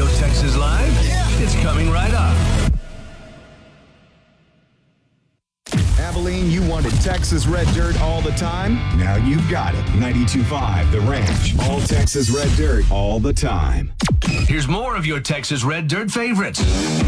Texas Live? It's coming right up. Abilene, you wanted Texas Red Dirt all the time? Now you've got it. 92.5 The Ranch. All Texas Red Dirt all the time. Here's more of your Texas Red Dirt favorites.